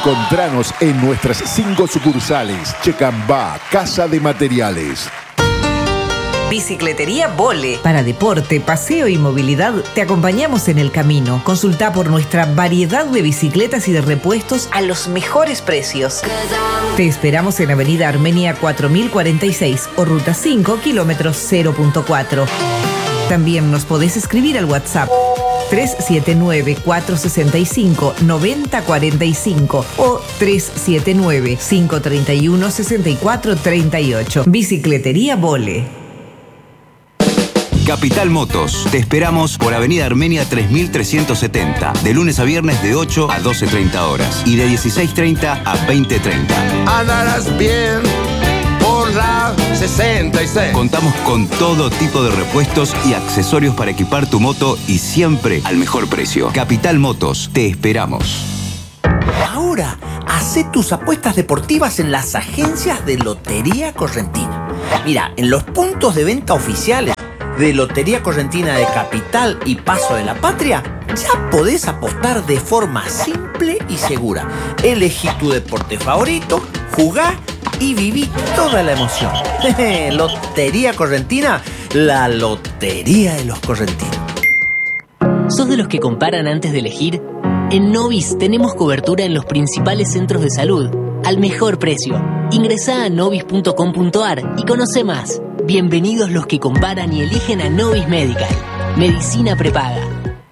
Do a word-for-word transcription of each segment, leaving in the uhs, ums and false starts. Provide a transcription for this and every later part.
Encontranos en nuestras cinco sucursales. Checambá, Casa de Materiales. Bicicletería Vole. Para deporte, paseo y movilidad, te acompañamos en el camino. Consulta por nuestra variedad de bicicletas y de repuestos a los mejores precios. Te esperamos en Avenida Armenia cuatro mil cuarenta y seis o Ruta cinco, kilómetros cero punto cuatro. También nos podés escribir al WhatsApp tres siete nueve, cuatro seis cinco, nueve cero cuatro cinco o tres siete nueve, cinco tres uno, seis cuatro tres ocho. Bicicletería Vole. Capital Motos. Te esperamos por Avenida Armenia tres mil trescientos setenta, de lunes a viernes de ocho a doce treinta horas y de dieciséis treinta a veinte treinta. Andarás bien por la sesenta y seis. Contamos con todo tipo de repuestos y accesorios para equipar tu moto y siempre al mejor precio. Capital Motos. Te esperamos. Ahora, hacé tus apuestas deportivas en las agencias de Lotería Correntina. Mira, en los puntos de venta oficiales de Lotería Correntina de Capital y Paso de la Patria, ya podés apostar de forma simple y segura. Elegí tu deporte favorito, jugá y viví toda la emoción. Lotería Correntina, la lotería de los correntinos. ¿Sos de los que comparan antes de elegir? En Novis tenemos cobertura en los principales centros de salud, al mejor precio. Ingresá a novis punto com punto ar y conoce más. Bienvenidos los que comparan y eligen a Novis Medical. Medicina prepaga.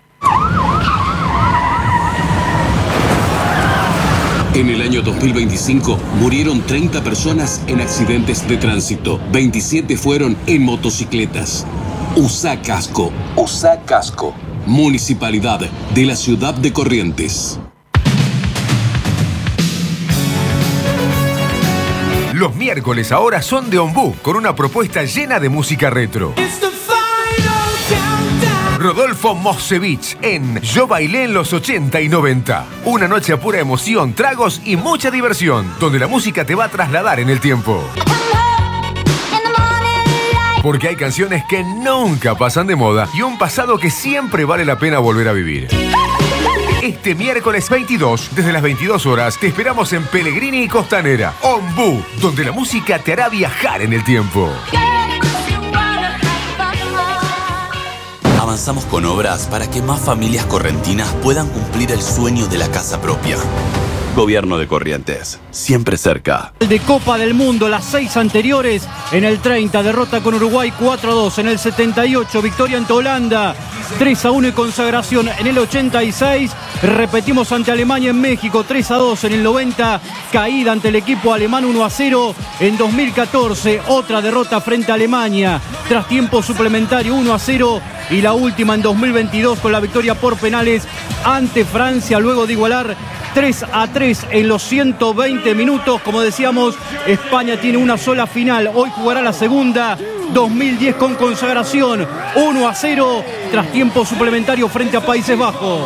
En el año dos mil veinticinco murieron treinta personas en accidentes de tránsito. veintisiete fueron en motocicletas. Usá casco. Usá casco. Municipalidad de la Ciudad de Corrientes. Los miércoles ahora son de Ombú, con una propuesta llena de música retro. Rodolfo Mosevich en Yo Bailé en los ochenta y noventa. Una noche a pura emoción, tragos y mucha diversión, donde la música te va a trasladar en el tiempo. Porque hay canciones que nunca pasan de moda y un pasado que siempre vale la pena volver a vivir. Este miércoles veintidós, desde las veintidós horas, te esperamos en Pellegrini y Costanera, Ombú, donde la música te hará viajar en el tiempo. Avanzamos con obras para que más familias correntinas puedan cumplir el sueño de la casa propia. Gobierno de Corrientes, siempre cerca. El de Copa del Mundo, las seis anteriores, en el treinta, derrota con Uruguay cuatro a dos, en el setenta y ocho, victoria ante Holanda tres a uno y consagración en el ochenta y seis, repetimos ante Alemania en México tres a dos, en el noventa, caída ante el equipo alemán uno a cero, en dos mil catorce, otra derrota frente a Alemania, tras tiempo suplementario uno a cero, y la última en dos mil veintidós con la victoria por penales ante Francia, luego de igualar tres a tres en los ciento veinte minutos. Como decíamos, España tiene una sola final, hoy jugará la segunda, dos mil diez con consagración, uno a cero, tras tiempo suplementario frente a Países Bajos.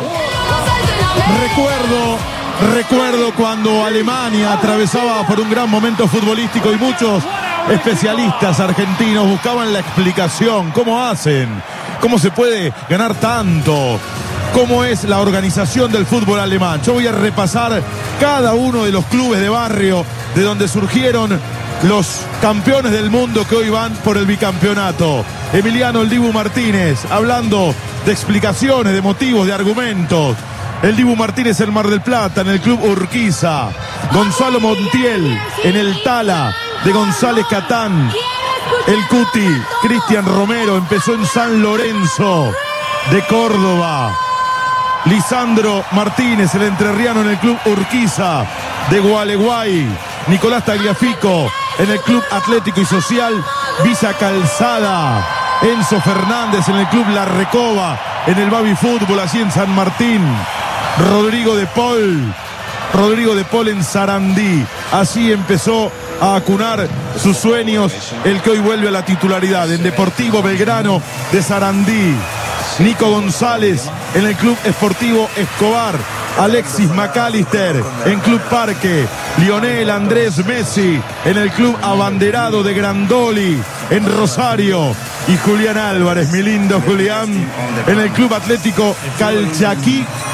Recuerdo, recuerdo cuando Alemania atravesaba por un gran momento futbolístico y muchos especialistas argentinos buscaban la explicación, ¿cómo hacen? ¿Cómo se puede ganar tanto? ¿Cómo es la organización del fútbol alemán? Yo voy a repasar cada uno de los clubes de barrio de donde surgieron los campeones del mundo que hoy van por el bicampeonato. Emiliano El Dibu Martínez, hablando de explicaciones, de motivos, de argumentos. El Dibu Martínez en Mar del Plata, en el Club Urquiza. Gonzalo Montiel en el Tala de González Catán. El Cuti, Cristian Romero, empezó en San Lorenzo de Córdoba. Lisandro Martínez, el entrerriano, en el Club Urquiza de Gualeguay. Nicolás Tagliafico en el Club Atlético y Social Villa Calzada. Enzo Fernández en el Club La Recoba, en el Baby Fútbol, así en San Martín. Rodrigo de Paul, Rodrigo de Paul en Sarandí. Así empezó a acunar sus sueños el que hoy vuelve a la titularidad en Deportivo Belgrano de Sarandí. Nico González en el Club Esportivo Escobar. Alexis McAllister en Club Parque. Lionel Andrés Messi en el Club Abanderado de Grandoli en Rosario. Y Julián Álvarez, mi lindo Julián, en el Club Atlético Calchaquí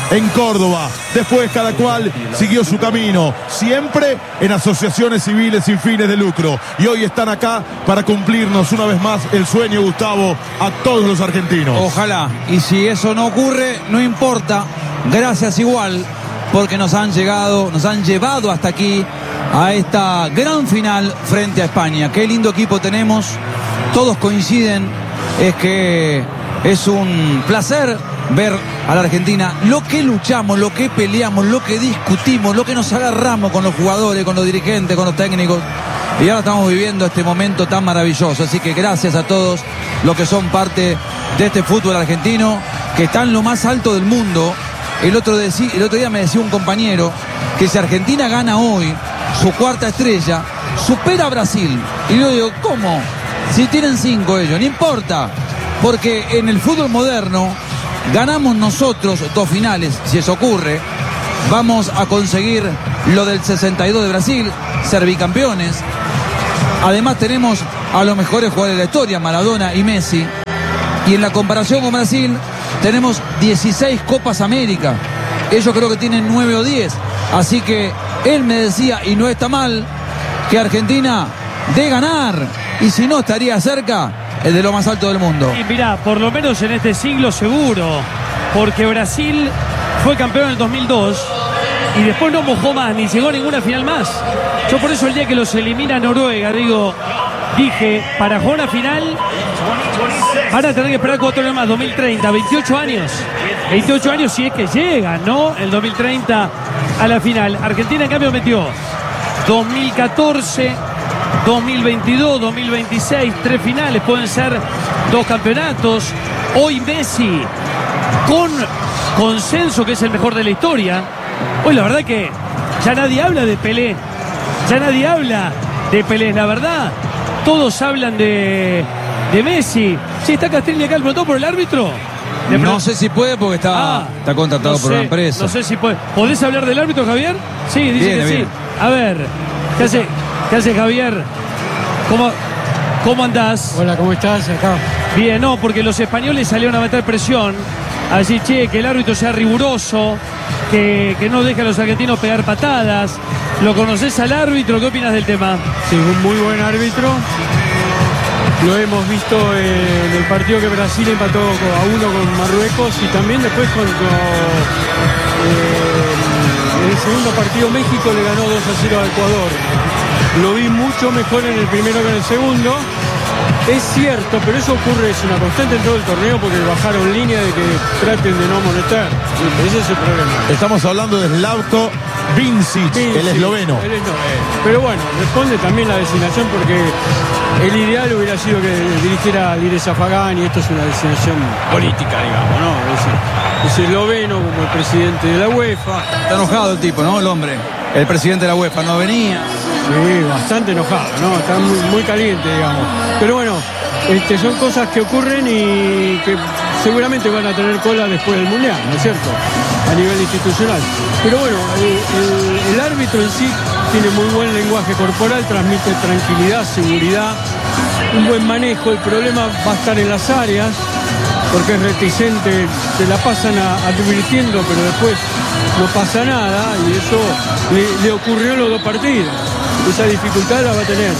en Córdoba. Después cada cual siguió su camino, siempre en asociaciones civiles sin fines de lucro. Y hoy están acá para cumplirnos una vez más el sueño, Gustavo, a todos los argentinos. Ojalá. Y si eso no ocurre, no importa. Gracias igual, porque nos han llegado, nos han llevado hasta aquí, a esta gran final frente a España. Qué lindo equipo tenemos. Todos coinciden. Es que es un placer ver a la Argentina, lo que luchamos, lo que peleamos, lo que discutimos, lo que nos agarramos con los jugadores, con los dirigentes, con los técnicos. Y ahora estamos viviendo este momento tan maravilloso. Así que gracias a todos los que son parte de este fútbol argentino, que está en lo más alto del mundo. El otro, decí, el otro día me decía un compañero que si Argentina gana hoy su cuarta estrella, supera a Brasil. Y yo digo, ¿cómo? Si tienen cinco ellos, no importa. Porque en el fútbol moderno ganamos nosotros dos finales. Si eso ocurre, vamos a conseguir lo del sesenta y dos de Brasil, ser bicampeones. Además tenemos a los mejores jugadores de la historia, Maradona y Messi. Y en la comparación con Brasil tenemos dieciséis Copas América. Ellos creo que tienen nueve o diez. Así que él me decía, y no está mal, que Argentina de ganar, y si no estaría cerca el de lo más alto del mundo. Y mirá, por lo menos en este siglo seguro, porque Brasil fue campeón en el dos mil dos y después no mojó más, ni llegó a ninguna final más. Yo por eso el día que los elimina Noruega, digo, dije, para jugar una final van a tener que esperar cuatro años más, dos mil treinta, veintiocho años. veintiocho años si es que llegan, ¿no? El dos mil treinta a la final. Argentina en cambio metió dos mil catorce, dos mil veintidós, dos mil veintiséis, tres finales, pueden ser dos campeonatos. Hoy Messi, con consenso que es el mejor de la historia. Hoy la verdad que ya nadie habla de Pelé, ya nadie habla de Pelé, la verdad. Todos hablan de, de Messi. Sí, está Castrilli acá, preguntó por el árbitro. No sé si puede porque está, ah, está contratado no por sé, una empresa. No sé si puede. ¿Podés hablar del árbitro, Javier? Sí, dice Viene, que viene. sí. A ver, ¿qué hace, qué hace Javier? ¿Cómo, ¿Cómo andás? Hola, ¿cómo estás? Acá. Bien, no, porque los españoles salieron a meter presión. A decir, che, que el árbitro sea riguroso, que, que no deje a los argentinos pegar patadas. ¿Lo conoces al árbitro? ¿Qué opinas del tema? Sí, un muy buen árbitro. Lo hemos visto en el partido que Brasil empató a uno con Marruecos y también después con, con, eh, en el segundo partido México le ganó dos a cero a Ecuador. Lo vi mucho mejor en el primero que en el segundo. Es cierto, pero eso ocurre, es una constante en todo el torneo porque bajaron línea de que traten de no amonestar. Ese es el problema. Estamos hablando de Slavko Vincic, Sí, el sí, esloveno. el esloveno. Pero bueno, responde también la designación porque el ideal hubiera sido que dirigiera Direza Fagán y esto es una designación política, digamos, ¿no? Es, es esloveno como el presidente de la UEFA. Está enojado el tipo, ¿no? El hombre. El presidente de la UEFA no venía. Sí, bastante enojado, ¿no? Está muy, muy caliente, digamos. Pero bueno, este, son cosas que ocurren y que seguramente van a tener cola después del Mundial, ¿no es cierto? A nivel institucional. Pero bueno, el, el, el árbitro en sí tiene muy buen lenguaje corporal, transmite tranquilidad, seguridad, un buen manejo. El problema va a estar en las áreas, porque es reticente, se la pasan a, advirtiendo, pero después no pasa nada y eso le, le ocurrió en los dos partidos. Esa dificultad la va a tener.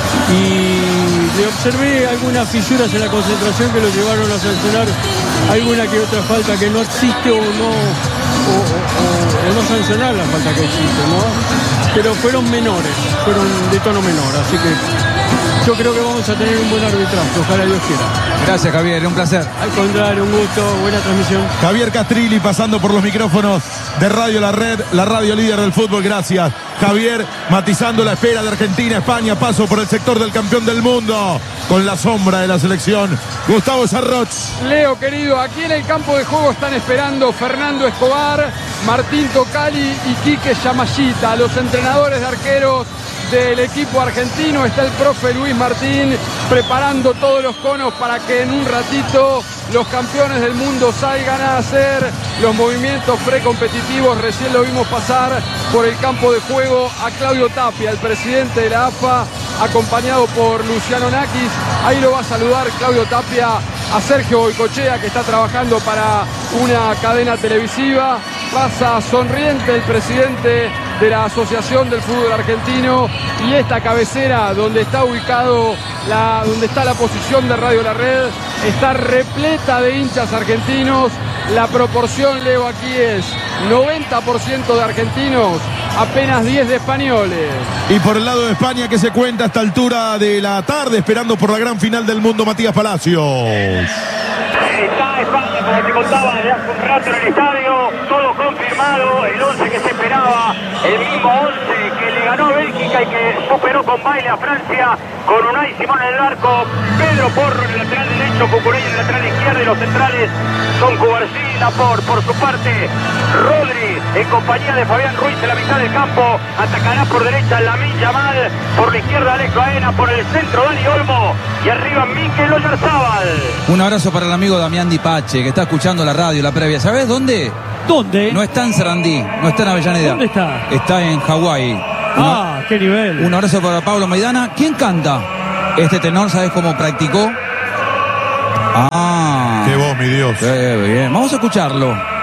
Y le observé algunas fisuras en la concentración que lo llevaron a sancionar alguna que otra falta que no existe o no, o, o, o no sancionar la falta que existe, ¿no? Pero fueron menores, fueron de tono menor, así que yo creo que vamos a tener un buen arbitraje, ojalá Dios quiera. Gracias, Javier, un placer. Al contrario, un gusto, buena transmisión. Javier Castrilli pasando por los micrófonos de Radio La Red, la radio líder del fútbol. Gracias, Javier, matizando la espera de Argentina, España, paso por el sector del campeón del mundo, con la sombra de la selección, Gustavo Sarroch. Leo, querido, aquí en el campo de juego están esperando Fernando Escobar, Martín Tocali y Quique Yamashita, los entrenadores de arqueros del equipo argentino. Está el profe Luis Martín preparando todos los conos para que en un ratito los campeones del mundo salgan a hacer los movimientos precompetitivos. Recién lo vimos pasar por el campo de juego a Claudio Tapia, el presidente de la A F A, acompañado por Luciano Nakis. Ahí lo va a saludar Claudio Tapia a Sergio Boicochea, que está trabajando para una cadena televisiva. pasa sonriente el presidente de la Asociación del Fútbol Argentino, y esta cabecera donde está ubicado la, donde está la posición de Radio La Red está repleta de hinchas argentinos. La proporción, Leo, aquí es noventa por ciento de argentinos, apenas diez de españoles. Y por el lado de España, ¿qué se cuenta a esta altura de la tarde, esperando por la gran final del mundo, Matías Palacios? Está España, como te contaba desde hace un rato en el estadio, todo confirmado, el once que se esperaba, el mismo once que le ganó a Bélgica y que superó con baile a Francia, con Unai Simón en el arco, Pedro Porro en el lateral derecho, Cucurella en el lateral izquierdo, y los centrales son Cubarsí y Laporte. Por su parte, Rodri, en compañía de Fabián Ruiz en la mitad del campo, atacará por derecha Lamine Yamal, por la izquierda Alex Baena, por el centro Dani Olmo, y arriba Mikel Oyarzábal. Un abrazo para el amigo Damián Dipache, que está escuchando la radio, la previa. ¿Sabes dónde? ¿Dónde? No está en Sarandí, no está en Avellaneda. ¿Dónde está? Está en Hawái. Ah, qué nivel. Un abrazo para Pablo Maidana. ¿Quién canta? Este tenor, ¿sabes cómo practicó? Ah. Qué voz, mi Dios. Qué bien. Vamos a escucharlo.